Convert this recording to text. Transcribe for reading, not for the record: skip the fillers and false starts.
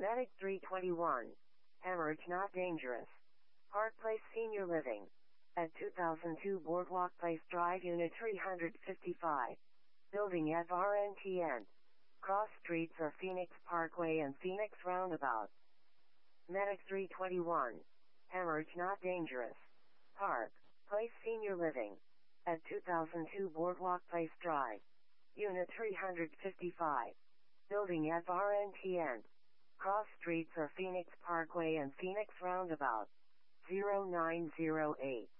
Medic 321. Hemorrhage not dangerous. Park Place Senior Living. At 2002 Boardwalk Place Drive Unit 355. Building F RNTN. Cross streets are Phoenix Parkway and Phoenix Roundabout. Medic 321. Hemorrhage not dangerous. Park Place Senior Living. At 2002 Boardwalk Place Drive. Unit 355. Building F RNTN. Cross streets are Phoenix Parkway and Phoenix Roundabout. 0908.